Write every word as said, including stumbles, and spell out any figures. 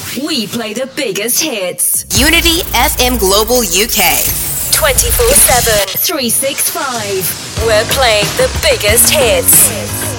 We play the biggest hits. Unity F M Global U K. twenty-four seven, three sixty-five. We're playing the biggest hits.